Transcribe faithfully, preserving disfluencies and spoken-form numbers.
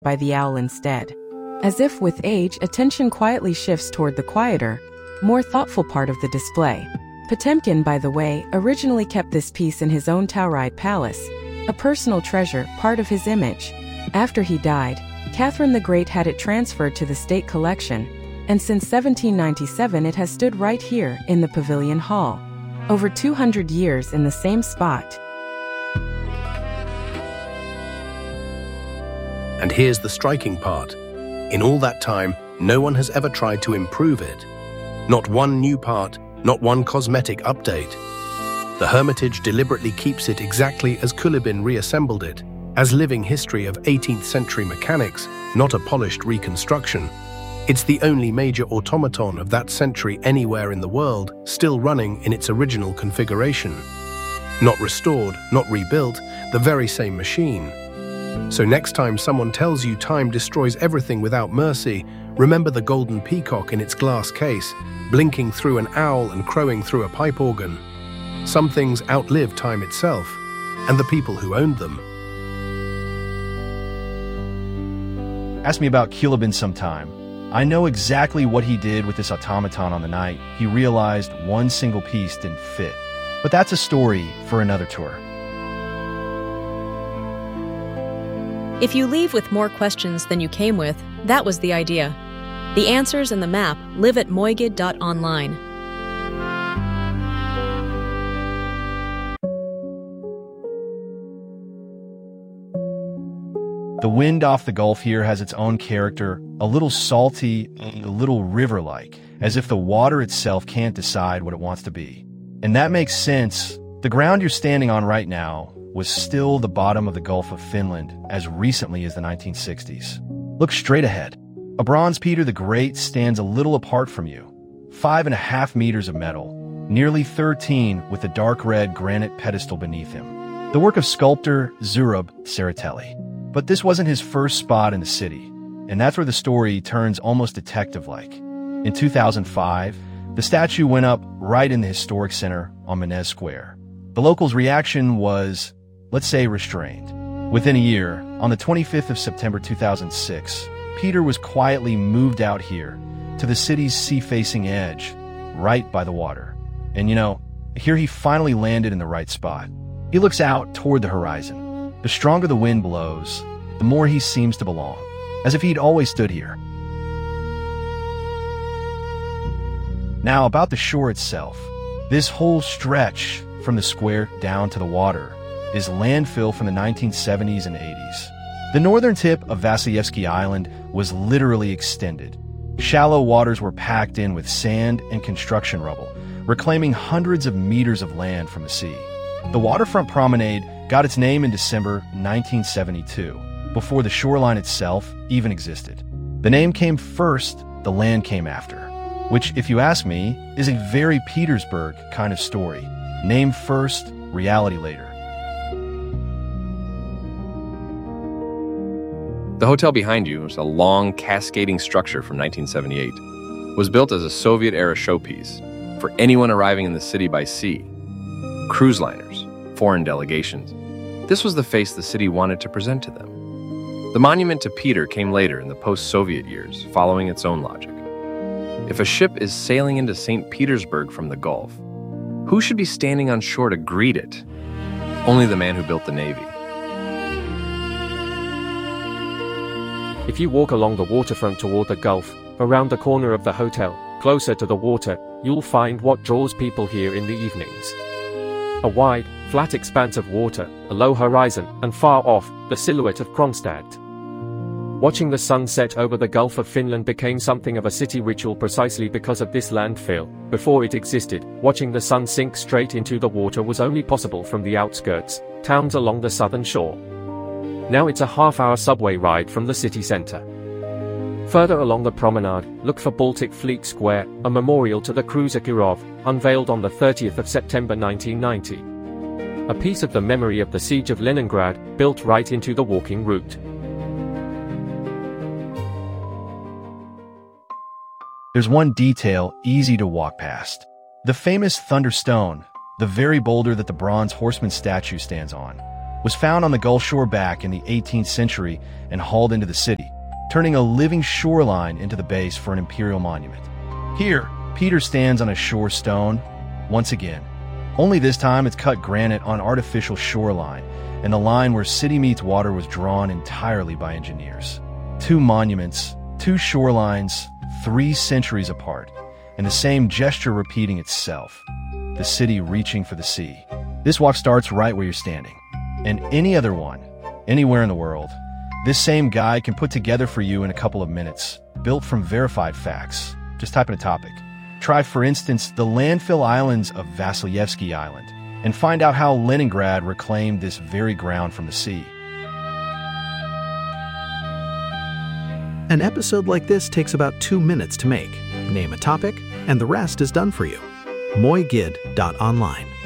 by the owl instead. As if with age, attention quietly shifts toward the quieter, more thoughtful part of the display. Potemkin, by the way, originally kept this piece in his own Tauride palace, a personal treasure, part of his image. After he died, Catherine the Great had it transferred to the state collection, and since seventeen ninety-seven it has stood right here in the Pavilion Hall. Over two hundred years in the same spot. And here's the striking part. In all that time, no one has ever tried to improve it. Not one new part, not one cosmetic update. The Hermitage deliberately keeps it exactly as Kulibin reassembled it, as living history of eighteenth century mechanics, not a polished reconstruction. It's the only major automaton of that century anywhere in the world, still running in its original configuration. Not restored, not rebuilt, the very same machine. So next time someone tells you time destroys everything without mercy, remember the golden peacock in its glass case, blinking through an owl and crowing through a pipe organ. Some things outlive time itself, and the people who owned them. Ask me about Kulibin sometime. I know exactly what he did with this automaton on the night he realized one single piece didn't fit. But that's a story for another tour. If you leave with more questions than you came with, that was the idea. The answers and the map live at moigid dot online. The wind off the Gulf here has its own character, a little salty, a little river-like, as if the water itself can't decide what it wants to be. And that makes sense. The ground you're standing on right now was still the bottom of the Gulf of Finland as recently as the nineteen sixties. Look straight ahead. A bronze Peter the Great stands a little apart from you. Five and a half meters of metal, nearly thirteen with a dark red granite pedestal beneath him. The work of sculptor Zurab Tsereteli. But this wasn't his first spot in the city, and that's where the story turns almost detective-like. In two thousand five, the statue went up right in the historic center on Menez Square. The locals' reaction was, let's say, restrained. Within a year, on the twenty-fifth of September two thousand six, Peter was quietly moved out here to the city's sea-facing edge, right by the water. And you know, here he finally landed in the right spot. He looks out toward the horizon. The stronger the wind blows, the more he seems to belong, as if he'd always stood here. Now, about the shore itself, this whole stretch from the square down to the water is landfill from the nineteen seventies and eighties. The northern tip of Vasilyevsky Island was literally extended. Shallow waters were packed in with sand and construction rubble, reclaiming hundreds of meters of land from the sea. The waterfront promenade got its name in December nineteen seventy-two, before the shoreline itself even existed. The name came first, the land came after, which, if you ask me, is a very Petersburg kind of story. Name first, reality later. The hotel behind you is a long, cascading structure from nineteen seventy-eight. It was built as a Soviet-era showpiece for anyone arriving in the city by sea. Cruise liners, foreign delegations. This was the face the city wanted to present to them. The monument to Peter came later in the post-Soviet years, following its own logic. If a ship is sailing into Saint Petersburg from the Gulf, who should be standing on shore to greet it? Only the man who built the Navy. If you walk along the waterfront toward the Gulf, around the corner of the hotel, closer to the water, you'll find what draws people here in the evenings. A wide, flat expanse of water, a low horizon, and far off, the silhouette of Kronstadt. Watching the sun set over the Gulf of Finland became something of a city ritual precisely because of this landfill. Before it existed, watching the sun sink straight into the water was only possible from the outskirts, towns along the southern shore. Now it's a half-hour subway ride from the city center. Further along the promenade, look for Baltic Fleet Square, a memorial to the cruiser Kirov, unveiled on the thirtieth of September nineteen ninety. A piece of the memory of the siege of Leningrad, built right into the walking route. There's one detail easy to walk past. The famous Thunderstone, the very boulder that the bronze horseman statue stands on. was found on the Gulf Shore back in the eighteenth century and hauled into the city, turning a living shoreline into the base for an imperial monument. Here, Peter stands on a shore stone, once again. Only this time it's cut granite on artificial shoreline, and the line where city meets water was drawn entirely by engineers. Two monuments, two shorelines, three centuries apart, and the same gesture repeating itself. The city reaching for the sea. This walk starts right where you're standing. And any other one, anywhere in the world, this same guy can put together for you in a couple of minutes, built from verified facts. Just type in a topic. Try, for instance, the landfill islands of Vasilyevsky Island, and find out how Leningrad reclaimed this very ground from the sea. An episode like this takes about two minutes to make. Name a topic, and the rest is done for you. moy gid dot online